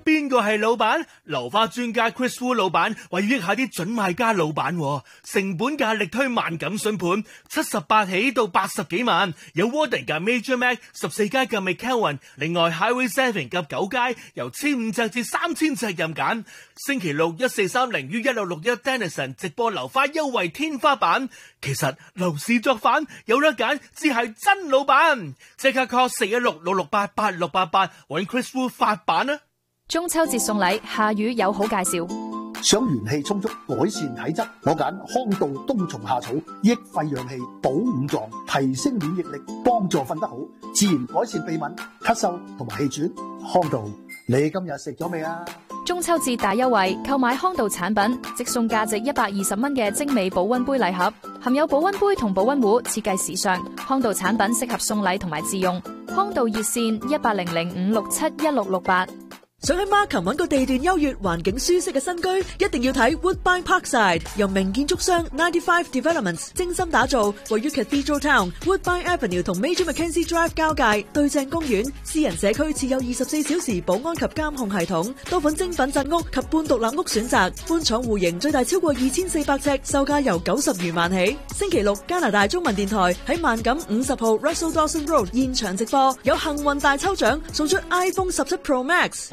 邊個係老闆？流花專家 Chris Wu 老闆話要益下啲準買家老闆，成本價力推萬錦筍盤，78起到80幾萬，有 Warden 嘅 Major Mac 14階嘅 McKelvin， 另外 Highway 7及9階由1500隻至3000隻任揀。星期六1430於1661 Dennison 直播流花優惠天花板。其實樓市作反有得揀，只係真老闆。即刻 call 416-668-8688揾 Chris Wu 發版啊！ 中秋節送禮，夏雨有好介紹。 想元氣充足，改善體質，我揀康道冬蟲夏草，益肺養氣，補五臟，提升免疫力，幫助瞓得好，自然改善鼻敏、咳嗽同埋氣喘。康道，你今日食咗未啊？ 中秋節大優惠，購買康道產品，即送價值120蚊嘅精美保溫杯禮盒，含有保溫杯同保溫壺，設計時尚。康道產品適合送禮同埋自用。康道熱線1800-567-1668。 想喺 Markham 揾個地段優越、環境舒適嘅新居，一定要睇 Woodbine Parkside， 由名建築商95 Developments 精心打造，位於 Cathedral Town、Woodbine Avenue 同 Major Mackenzie Drive 交界，對正公園，私人社區設有24小時保安及監控系統，多款精品鎮屋及半獨立屋選擇，寬敞戶型最大超過2400尺，售價由90餘萬起。星期六加拿大中文電台喺萬錦50號 Russell Dawson Road 現場直播，有幸運大抽獎，送出 iPhone 17 Pro Max。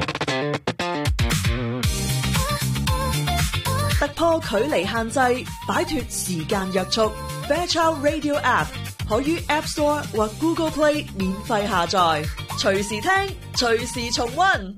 突破距離限制，擺脫時間約束。Fairchild Radio App 可於 App Store 或 Google Play 免費下載，隨時聽，隨時重溫。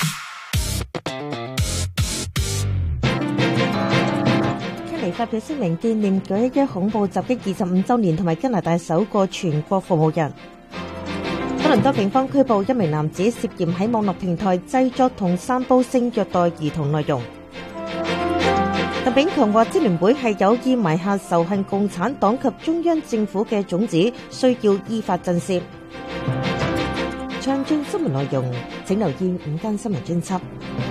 出嚟發表聲明紀念911恐怖襲擊25週年，同埋加拿大首個全國服務人。多倫多警方拘捕一名男子，涉嫌喺網絡平台製作同散佈性虐待兒童內容。鄧炳強話，支聯會係有意埋下仇恨共產黨及中央政府嘅種子，需要依法震懾。詳盡新聞內容，請留意午間新聞專輯。